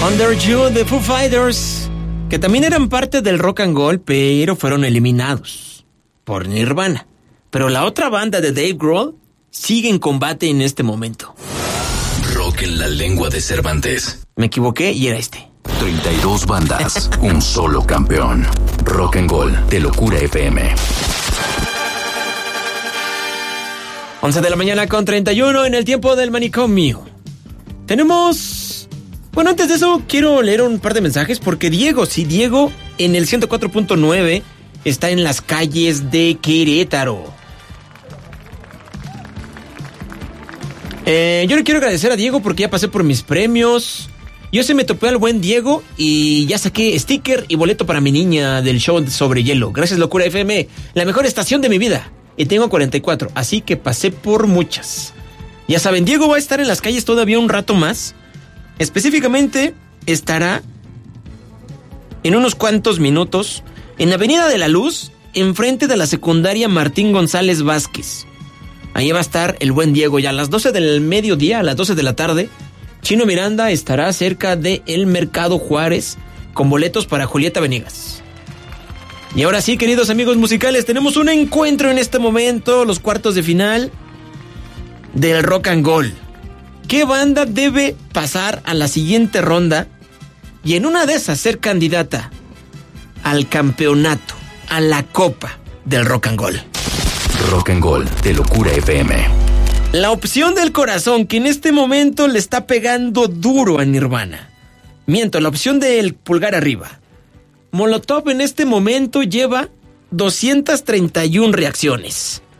Under You de Foo Fighters, que también eran parte del rock and roll, pero fueron eliminados por Nirvana. Pero la otra banda de Dave Grohl sigue en combate en este momento. Rock en la lengua de Cervantes. Me equivoqué y era este. 32 bandas, un solo campeón. Rock and Roll de Locura FM. 11 de la mañana con 31 en el tiempo del manicomio. Tenemos... Bueno, antes de eso quiero leer un par de mensajes porque Diego en el 104.9 está en las calles de Querétaro. Yo le quiero agradecer a Diego porque ya pasé por mis premios. Yo se me topé al buen Diego y ya saqué sticker y boleto para mi niña del show sobre hielo. Gracias, Locura FM, la mejor estación de mi vida. Y tengo 44, así que pasé por muchas. Ya saben, Diego va a estar en las calles todavía un rato más. Específicamente estará en unos cuantos minutos en la Avenida de la Luz, enfrente de la secundaria Martín González Vázquez. Ahí va a estar el buen Diego ya a las 12 del mediodía, a las 12 de la tarde. Chino Miranda estará cerca de el Mercado Juárez con boletos para Julieta Venegas. Y ahora sí, queridos amigos musicales, tenemos un encuentro en este momento, los cuartos de final del Rock and Roll. ¿Qué banda debe pasar a la siguiente ronda y en una de esas ser candidata al campeonato, a la copa del Rock and Roll? Rock and Roll de Locura FM. La opción del corazón que en este momento le está pegando duro a Nirvana. Miento, la opción del pulgar arriba. Molotov en este momento lleva 231 reacciones.